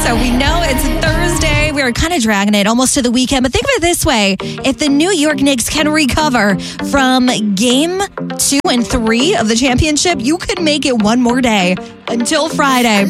So we know it's Thursday. We are kind of dragging it almost to the weekend. But think of it this way. If the New York Knicks can recover from game 2 and 3 of the championship, you could make it one more day until Friday.